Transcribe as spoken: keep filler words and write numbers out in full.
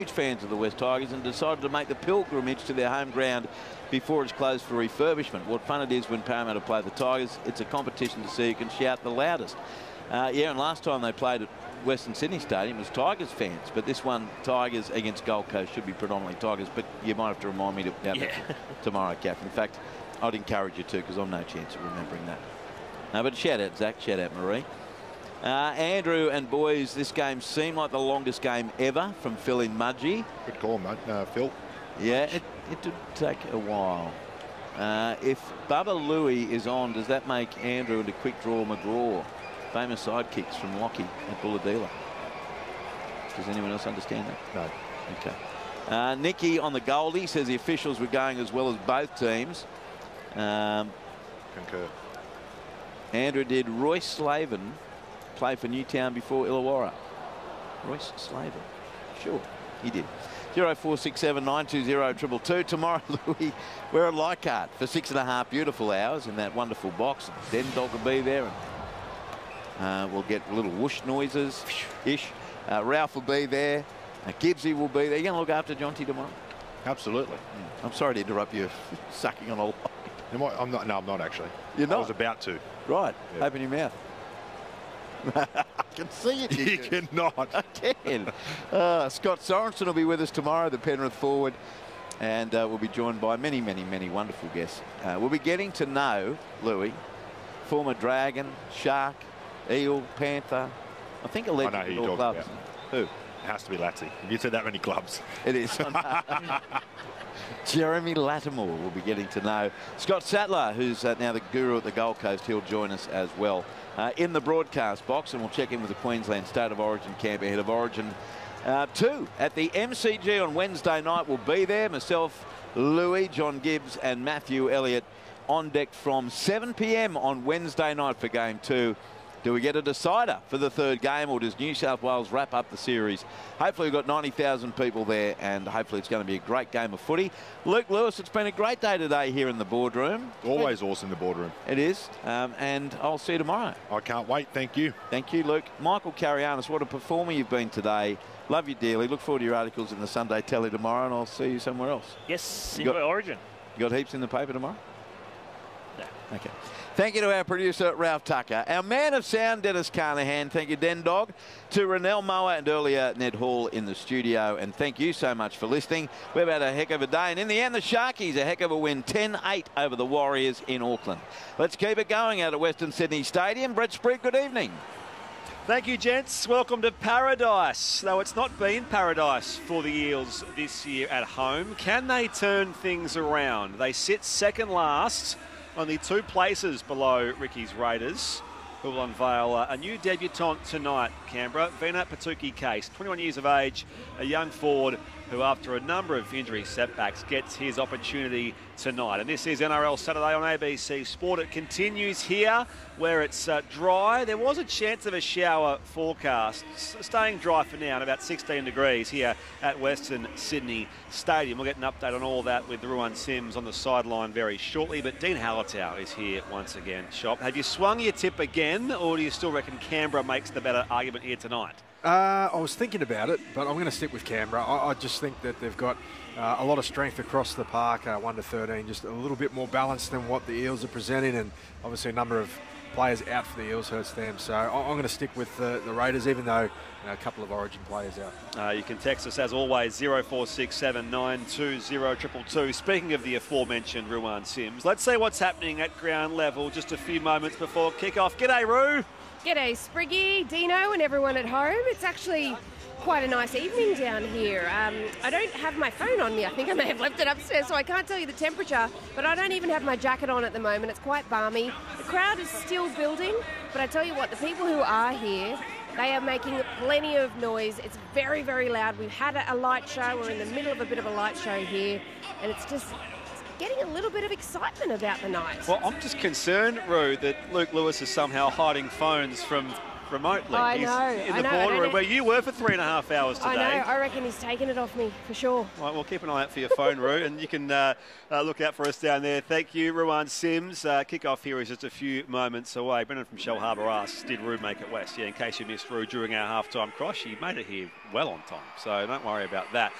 huge fans of the West Tigers and decided to make the pilgrimage to their home ground before it's closed for refurbishment. What fun it is when Parramatta play the Tigers. It's a competition to see who can shout the loudest. Uh, yeah, and last time they played at Western Sydney Stadium was Tigers fans, but this one, Tigers against Gold Coast, should be predominantly Tigers, but you might have to remind me about yeah. that tomorrow, Kath. In fact, I'd encourage you to, because I'm no chance of remembering that. No, but shout out Zach, shout out Marie. Uh, Andrew and boys, this game seemed like the longest game ever from Phil in Mudgee. Good call, mate. Uh, Phil. Yeah, it, it did take a while. Uh, if Bubba Louie is on, does that make Andrew into quick draw McGraw? Famous sidekicks from Lockie at Bulladila. Does anyone else understand that? No. Okay. Uh, Nicky on the Goldie says the officials were going as well as both teams. Um, Concur. Andrew, did Royce Slavin play for Newtown before Illawarra? Royce Slavin. Sure, he did. zero four six seven nine two zero two two two. Tomorrow, Louis, we're at Leichhardt for six and a half beautiful hours in that wonderful box. Den Dog will be there. And, uh, we'll get little whoosh noises. Ish. Uh, Ralph will be there. Uh, Gibbsy will be there. You going to look after Jonty tomorrow? Absolutely. Yeah. I'm sorry to interrupt you sucking on a lot. I'm not. No, I'm not actually. You're not? I was about to. Right. Yeah. Open your mouth. I can see it. You cannot. I can. Uh, Scott Sorensen will be with us tomorrow, the Penrith forward, and uh, we'll be joined by many, many, many wonderful guests. Uh, we'll be getting to know Louis, former Dragon, Shark, Eel, Panther. I think a legend I know who at you're all talking clubs. about. Who? It has to be Latsy. You said that many clubs. It is. Jeremy Lattimore will be getting to know. Scott Sattler, who's uh, now the guru at the Gold Coast, he'll join us as well uh, in the broadcast box, and we'll check in with the Queensland State of Origin camp ahead of Origin uh, two at the M C G on Wednesday night. We'll be there. Myself, Louis, John Gibbs and Matthew Elliott on deck from seven p m on Wednesday night for game two. Do we get a decider for the third game, or does New South Wales wrap up the series? Hopefully we've got ninety thousand people there, and hopefully it's going to be a great game of footy. Luke Lewis, it's been a great day today here in the boardroom. Always awesome in the boardroom. It is, um, and I'll see you tomorrow. I can't wait. Thank you. Thank you, Luke. Michael Carianis, what a performer you've been today. Love you dearly. Look forward to your articles in the Sunday Telly tomorrow, and I'll see you somewhere else. Yes, you got, got Origin. You got heaps in the paper tomorrow? No. Okay. Thank you to our producer, Ralph Tucker. Our man of sound, Dennis Carnahan. Thank you, Den Dog. To Renell Moa and earlier Ned Hall in the studio. And thank you so much for listening. We've had a heck of a day. And in the end, the Sharkies, a heck of a win. ten eight over the Warriors in Auckland. Let's keep it going out at Western Sydney Stadium. Brett Sprigg, good evening. Thank you, gents. Welcome to paradise. Though it's not been paradise for the Eels this year at home. Can they turn things around? They sit second last, only two places below Ricky's Raiders, who will unveil uh, a new debutante tonight, Canberra. Vina Patuki-Case, twenty-one years of age, a young forward who, after a number of injury setbacks, gets his opportunity tonight. And this is N R L Saturday on A B C Sport. It continues here where it's uh, dry. There was a chance of a shower forecast. S staying dry for now, and about sixteen degrees here at Western Sydney Stadium. We'll get an update on all that with Ruan Sims on the sideline very shortly. But Dean Hallertau is here once again. Shop, have you swung your tip again, or do you still reckon Canberra makes the better argument here tonight? Uh, I was thinking about it, but I'm going to stick with Canberra. I, I just think that they've got uh, a lot of strength across the park, uh, one to thirteen, just a little bit more balanced than what the Eels are presenting, and obviously a number of players out for the Eels hurts them. So I, I'm going to stick with the, the Raiders, even though you know, a couple of Origin players out. Uh, you can text us, as always, zero four six seven nine two zero two two two. Speaking of the aforementioned Ruan Sims, let's see what's happening at ground level just a few moments before kick-off. G'day, Roo. G'day, Spriggy, Dino and everyone at home. It's actually quite a nice evening down here. Um, I don't have my phone on me. I think I may have left it upstairs, so I can't tell you the temperature, but I don't even have my jacket on at the moment. It's quite balmy. The crowd is still building, but I tell you what, the people who are here, they are making plenty of noise. It's very, very loud. We've had a light show. We're in the middle of a bit of a light show here, and it's just getting a little bit of excitement about the night. Well, I'm just concerned, Roo, that Luke Lewis is somehow hiding phones from remotely. I He's know, in I the know, I don't boardroom know. where you were for three and a half hours today. I know. I reckon he's taken it off me for sure. Right, we'll keep an eye out for your phone, Roo, and you can uh, uh, look out for us down there. Thank you, Ruan Sims. Uh, kick-off here is just a few moments away. Brendan from Shell Harbour asks, did Roo make it west? Yeah, in case you missed Roo during our half-time cross, he made it here well on time, so don't worry about that.